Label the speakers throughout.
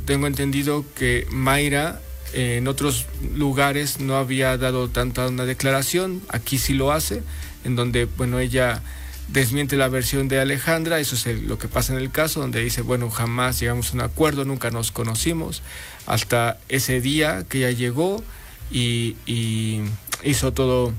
Speaker 1: tengo entendido que Mayra en otros lugares no había dado tanta una declaración, aquí sí lo hace, en donde, bueno, ella desmiente la versión de Alejandra. Eso es lo que pasa en el caso, donde dice, bueno, jamás llegamos a un acuerdo, nunca nos conocimos, hasta ese día que ella llegó y hizo todo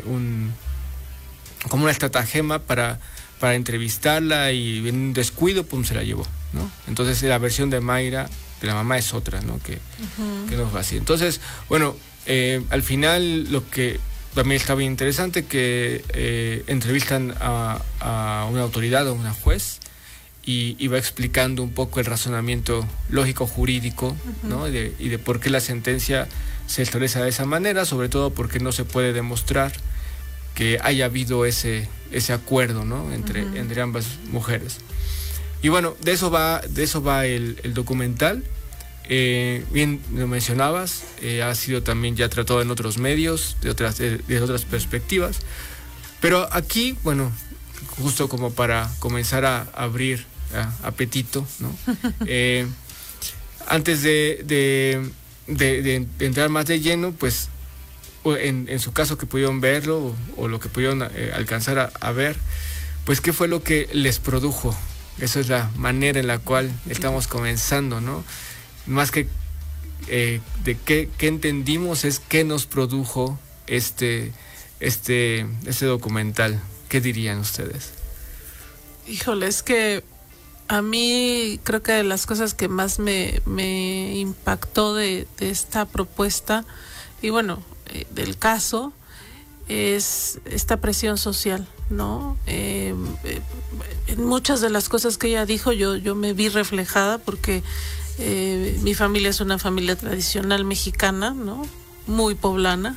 Speaker 1: como una estratagema para entrevistarla, y en un descuido, pum, se la llevó, ¿no? Entonces la versión de Mayra, de la mamá, es otra, ¿no? Que no fue así. Entonces, bueno, al final lo que también está bien interesante, que entrevistan a una autoridad, a una juez, y va explicando un poco el razonamiento lógico jurídico, ¿no? Y de por qué la sentencia se establece de esa manera, sobre todo porque no se puede demostrar que haya habido ese acuerdo, ¿no? entre ambas mujeres. Y bueno, de eso va el documental. Bien lo mencionabas, ha sido también ya tratado en otros medios, de otras perspectivas, pero aquí, bueno, justo como para comenzar a abrir apetito, ¿no? Antes de entrar más de lleno, pues en su caso, que pudieron verlo o lo que pudieron alcanzar a ver, pues qué fue lo que les produjo. Esa es la manera en la cual estamos comenzando, ¿no? Más que de qué entendimos, es qué nos produjo este documental. ¿Qué dirían ustedes?
Speaker 2: Híjole, es que a mí creo que de las cosas que más me impactó de esta propuesta, y bueno, del caso, es esta presión social, ¿no? En muchas de las cosas que ella dijo yo me vi reflejada, porque mi familia es una familia tradicional mexicana, ¿no? Muy poblana.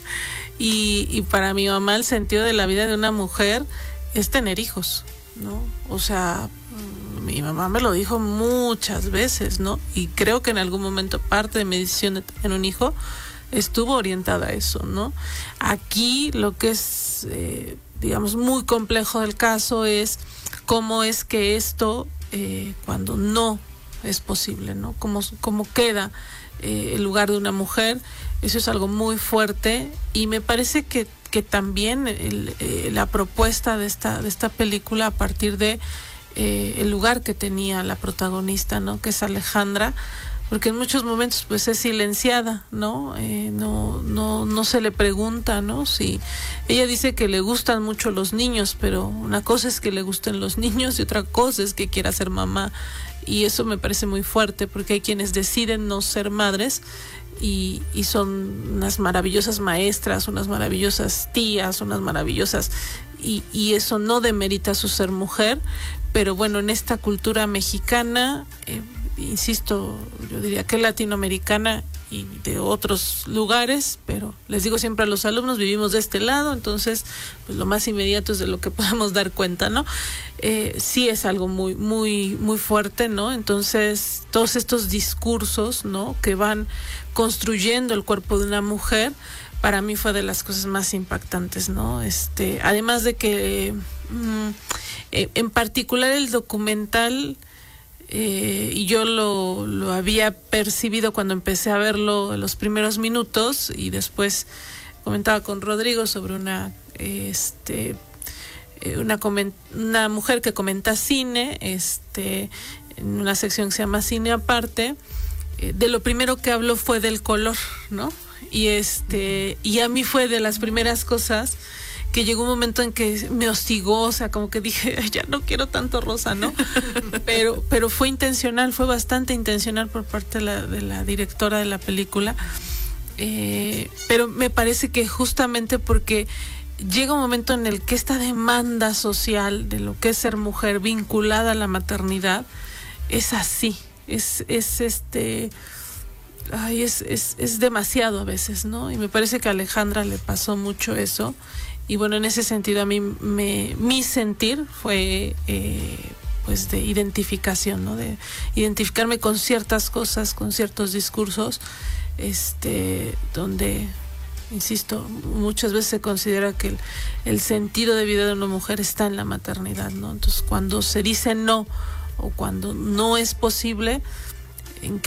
Speaker 2: y para mi mamá el sentido de la vida de una mujer es tener hijos, ¿no? O sea, mi mamá me lo dijo muchas veces, ¿no? Y creo que en algún momento parte de mi decisión de tener un hijo estuvo orientada a eso, ¿no? Aquí lo que es, digamos, muy complejo del caso es cómo es que esto, cuando no es posible, ¿no? Cómo queda el lugar de una mujer. Eso es algo muy fuerte, y me parece que también la propuesta de esta película, a partir de el lugar que tenía la protagonista, ¿no? Que es Alejandra, porque en muchos momentos pues es silenciada, ¿no? No se le pregunta, ¿no? Si ella dice que le gustan mucho los niños, pero una cosa es que le gusten los niños y otra cosa es que quiera ser mamá, y eso me parece muy fuerte, porque hay quienes deciden no ser madres y son unas maravillosas maestras, unas maravillosas tías, unas maravillosas, y eso no demerita su ser mujer, pero bueno, en esta cultura mexicana, insisto, yo diría que latinoamericana y de otros lugares, pero les digo siempre a los alumnos, vivimos de este lado, entonces pues lo más inmediato es de lo que podemos dar cuenta, ¿no? Sí es algo muy, muy, muy fuerte, ¿no? Entonces, todos estos discursos, ¿no?, que van construyendo el cuerpo de una mujer, para mí fue de las cosas más impactantes, ¿no? Además de que en particular el documental, y yo lo había percibido cuando empecé a verlo en los primeros minutos, y después comentaba con Rodrigo sobre una mujer que comenta cine, en una sección que se llama Cine Aparte. De lo primero que habló fue del color, ¿no? Y a mí fue de las primeras cosas que llegó un momento en que me hostigó, o sea, como que dije, ya no quiero tanto rosa, ¿no? Pero fue intencional, fue bastante intencional por parte de la directora de la película. Pero me parece que justamente porque llega un momento en el que esta demanda social de lo que es ser mujer vinculada a la maternidad es así, es demasiado a veces, ¿no? Y me parece que a Alejandra le pasó mucho eso. Y bueno, en ese sentido a mí mi sentir fue pues de identificación, ¿no? De identificarme con ciertas cosas, con ciertos discursos, donde, insisto, muchas veces se considera que el sentido de vida de una mujer está en la maternidad, ¿no? Entonces, cuando se dice no, o cuando no es posible, ¿en